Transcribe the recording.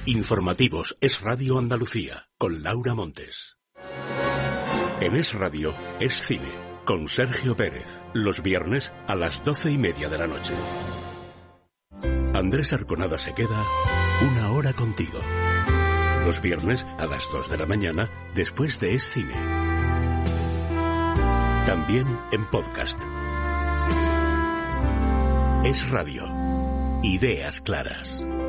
Informativos Es Radio Andalucía, con Laura Montes. En Es Radio, Es Cine, con Sergio Pérez, los viernes a las 12:30 de la noche. Andrés Arconada se queda una hora contigo. Los viernes a las 2 de la mañana, después de Es Cine. También en podcast. Es Radio. Ideas claras.